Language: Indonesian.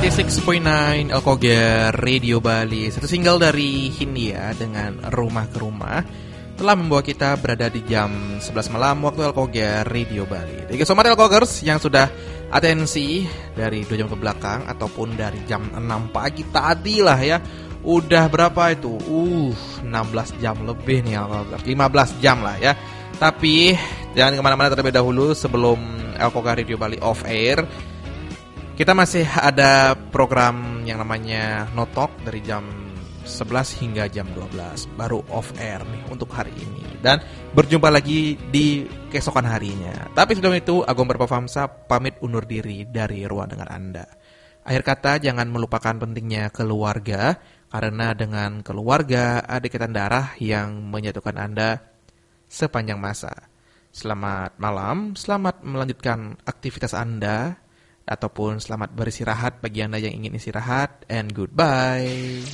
96.9 Alkoger Radio Bali. Satu single dari Hindia dengan Rumah ke Rumah telah membawa kita berada di jam 11 malam waktu Alkoger Radio Bali. Thank you so much Alkogers yang sudah atensi dari 2 jam ke belakang ataupun dari jam 6 pagi tadi lah ya. Udah berapa itu? 16 jam lebih nih Alkogers. 15 jam lah ya. Tapi jangan kemana-mana terlebih dahulu sebelum Alkoger Radio Bali off air. Kita masih ada program yang namanya No Talk dari jam 11 hingga jam 12. Baru off air nih untuk hari ini. Dan berjumpa lagi di keesokan harinya. Tapi sebelum itu, Agung Berpafamsa pamit undur diri dari ruang dengar Anda. Akhir kata, jangan melupakan pentingnya keluarga. Karena dengan keluarga, ada ikatan darah yang menyatukan Anda sepanjang masa. Selamat malam, selamat melanjutkan aktivitas Anda. Ataupun selamat beristirahat bagi Anda yang ingin istirahat. And goodbye.